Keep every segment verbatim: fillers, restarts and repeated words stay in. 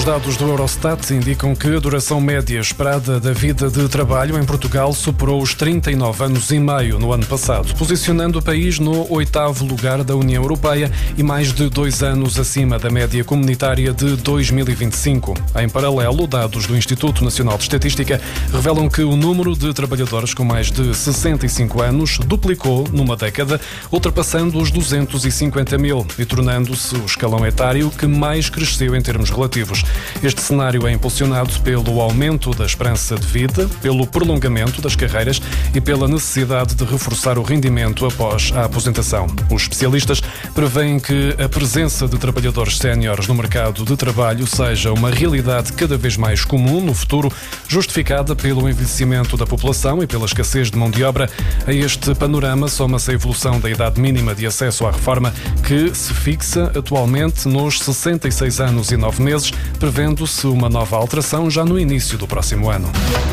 Os dados do Eurostat indicam que a duração média esperada da vida de trabalho em Portugal superou os trinta e nove anos e meio no ano passado, posicionando o país no oitavo lugar da União Europeia e mais de dois anos acima da média comunitária de dois mil e vinte e cinco. Em paralelo, dados do Instituto Nacional de Estatística revelam que o número de trabalhadores com mais de sessenta e cinco anos duplicou numa década, ultrapassando os duzentos e cinquenta mil e tornando-se o escalão etário que mais cresceu em termos relativos. Este cenário é impulsionado pelo aumento da esperança de vida, pelo prolongamento das carreiras e pela necessidade de reforçar o rendimento após a aposentação. Os especialistas prevêem que a presença de trabalhadores séniores no mercado de trabalho seja uma realidade cada vez mais comum no futuro, justificada pelo envelhecimento da população e pela escassez de mão de obra. A este panorama soma-se a evolução da idade mínima de acesso à reforma, que se fixa atualmente nos sessenta e seis anos e nove meses, prevendo-se uma nova alteração já no início do próximo ano.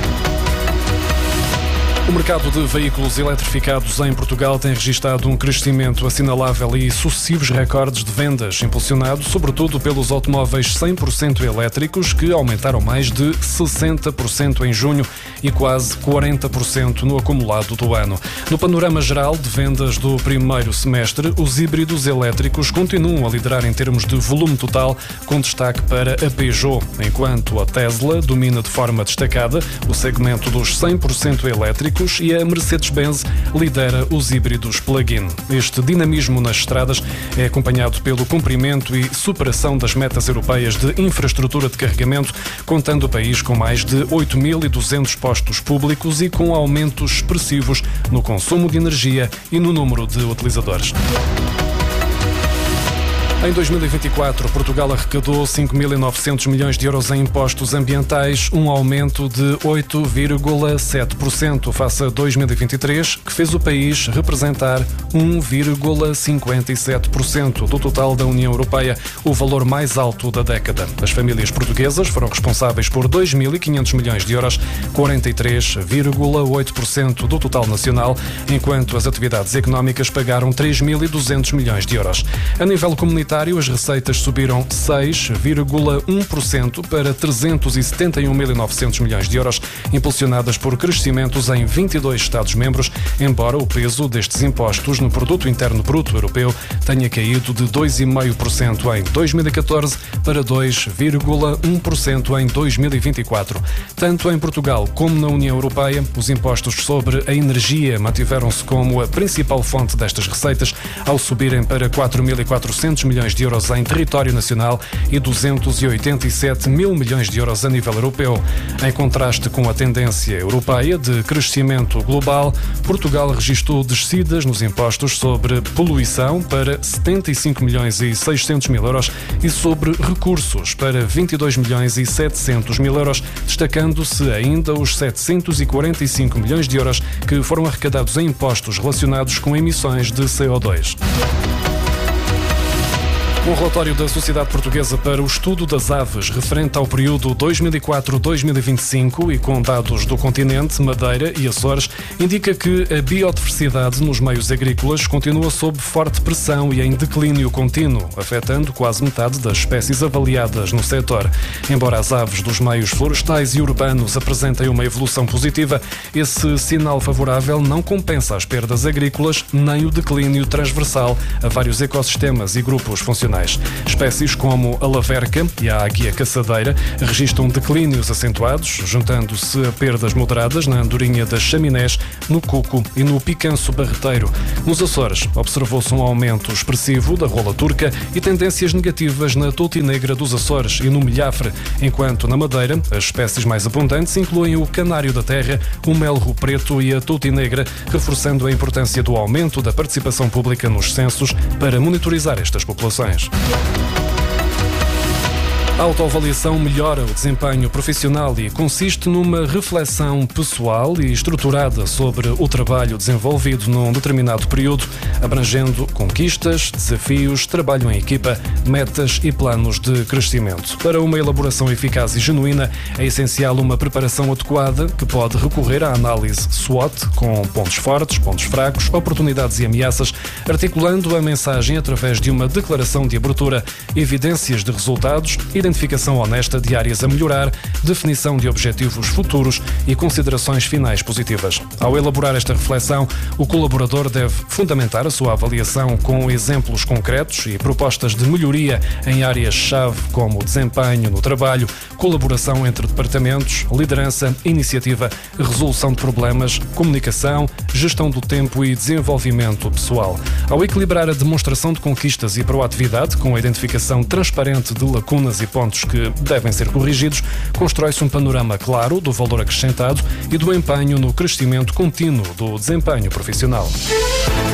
O mercado de veículos eletrificados em Portugal tem registrado um crescimento assinalável e sucessivos recordes de vendas, impulsionado sobretudo pelos automóveis cem por cento elétricos, que aumentaram mais de sessenta por cento em junho e quase quarenta por cento no acumulado do ano. No panorama geral de vendas do primeiro semestre, os híbridos elétricos continuam a liderar em termos de volume total, com destaque para a Peugeot, enquanto a Tesla domina de forma destacada o segmento dos cem por cento elétricos e a Mercedes-Benz lidera os híbridos plug-in. Este dinamismo nas estradas é acompanhado pelo cumprimento e superação das metas europeias de infraestrutura de carregamento, contando o país com mais de oito mil e duzentos postos públicos e com aumentos expressivos no consumo de energia e no número de utilizadores. Em dois mil e vinte e quatro, Portugal arrecadou cinco mil e novecentos milhões de euros em impostos ambientais, um aumento de oito vírgula sete por cento face a dois mil e vinte e três, que fez o país representar um vírgula cinquenta e sete por cento do total da União Europeia, o valor mais alto da década. As famílias portuguesas foram responsáveis por dois mil e quinhentos milhões de euros, quarenta e três vírgula oito por cento do total nacional, enquanto as atividades económicas pagaram três mil e duzentos milhões de euros. A nível comunitário, as receitas subiram seis vírgula um por cento para trezentos e setenta e um mil e novecentos milhões de euros, impulsionadas por crescimentos em vinte e dois Estados-membros, embora o peso destes impostos no Produto Interno Bruto Europeu tenha caído de dois vírgula cinco por cento em dois mil e catorze para dois vírgula um por cento em dois mil e vinte e quatro. Tanto em Portugal como na União Europeia, os impostos sobre a energia mantiveram-se como a principal fonte destas receitas, ao subirem para quatro mil e quatrocentos milhões de euros em território nacional e duzentos e oitenta e sete mil milhões de euros a nível europeu. Em contraste com a tendência europeia de crescimento global, Portugal registrou descidas nos impostos sobre poluição para setenta e cinco milhões e seiscentos mil euros e sobre recursos para vinte e dois milhões e setecentos mil euros, destacando-se ainda os setecentos e quarenta e cinco milhões de euros que foram arrecadados em impostos relacionados com emissões de C O dois. Um relatório da Sociedade Portuguesa para o Estudo das Aves, referente ao período dois mil e quatro a dois mil e vinte e cinco e com dados do continente, Madeira e Açores, indica que a biodiversidade nos meios agrícolas continua sob forte pressão e em declínio contínuo, afetando quase metade das espécies avaliadas no setor. Embora as aves dos meios florestais e urbanos apresentem uma evolução positiva, esse sinal favorável não compensa as perdas agrícolas nem o declínio transversal a vários ecossistemas e grupos funcionais. Espécies como a laverca e a águia caçadeira registram declínios acentuados, juntando-se a perdas moderadas na andorinha das chaminés, no cuco e no picanço barreteiro. Nos Açores, observou-se um aumento expressivo da rola turca e tendências negativas na toutinegra dos Açores e no milhafre, enquanto na Madeira as espécies mais abundantes incluem o canário da terra, o melro preto e a toutinegra, reforçando a importância do aumento da participação pública nos censos para monitorizar estas populações. A autoavaliação melhora o desempenho profissional e consiste numa reflexão pessoal e estruturada sobre o trabalho desenvolvido num determinado período, abrangendo conquistas, desafios, trabalho em equipa, metas e planos de crescimento. Para uma elaboração eficaz e genuína, é essencial uma preparação adequada que pode recorrer à análise SWOT, com pontos fortes, pontos fracos, oportunidades e ameaças, articulando a mensagem através de uma declaração de abertura, evidências de resultados, identificação identificação honesta de áreas a melhorar, definição de objetivos futuros e considerações finais positivas. Ao elaborar esta reflexão, o colaborador deve fundamentar a sua avaliação com exemplos concretos e propostas de melhoria em áreas-chave como desempenho no trabalho, colaboração entre departamentos, liderança, iniciativa, resolução de problemas, comunicação, gestão do tempo e desenvolvimento pessoal. Ao equilibrar a demonstração de conquistas e proatividade com a identificação transparente de lacunas e pontos que devem ser corrigidos, constrói-se um panorama claro do valor acrescentado e do empenho no crescimento contínuo do desempenho profissional.